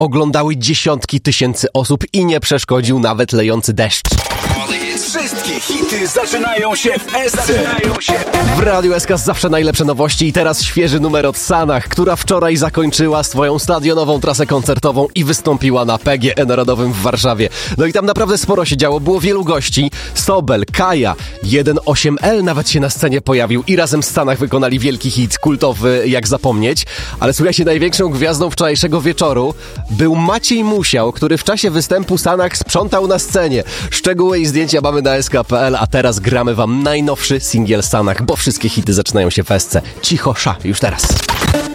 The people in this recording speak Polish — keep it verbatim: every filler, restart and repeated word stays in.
oglądały dziesiątki tysięcy osób i nie przeszkodził nawet lejący deszcz. Wszystkie hity zaczynają się w S C. W Radiu S K zawsze najlepsze nowości i teraz świeży numer od Sanach, która wczoraj zakończyła swoją stadionową trasę koncertową i wystąpiła na P G E Narodowym w Warszawie. No i tam naprawdę sporo się działo, było wielu gości. Sobel, Kaja, jeden osiem L nawet się na scenie pojawił i razem z Sanach wykonali wielki hit kultowy Jak zapomnieć. Ale słuchajcie, największą gwiazdą wczorajszego wieczoru był Maciej Musiał, który w czasie występu Sanach sprzątał na scenie. Szczegóły i zdjęcia mamy na S K kropka P L, a teraz gramy wam najnowszy singiel Sanach, bo wszystkie hity zaczynają się w S C. Cicho, sza, już teraz.